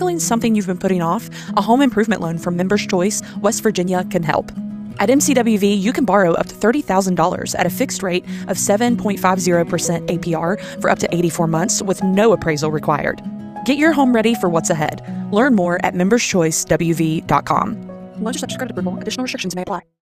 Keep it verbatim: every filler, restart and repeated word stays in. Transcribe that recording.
canceling something you've been putting off, a home improvement loan from Members Choice West Virginia can help. At M C W V, you can borrow up to thirty thousand dollars at a fixed rate of seven point five zero percent A P R for up to eighty-four months with no appraisal required. Get your home ready for what's ahead. Learn more at members choice w v dot com. Loans are subject to credit approval. Additional restrictions may apply.